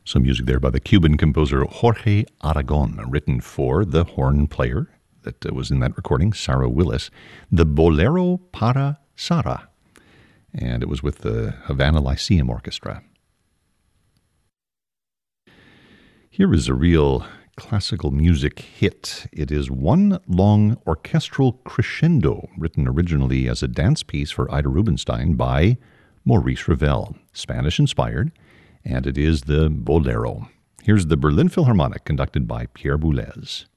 Some music there by the Cuban composer Jorge Aragon, written for the horn player that was in that recording, Sarah Willis, the Bolero para Sara, and it was with the Havana Lyceum Orchestra. Here is a real classical music hit. It is One Long Orchestral Crescendo, written originally as a dance piece for Ida Rubinstein by Maurice Ravel, Spanish-inspired, and it is the Bolero. Here's the Berlin Philharmonic, conducted by Pierre Boulez.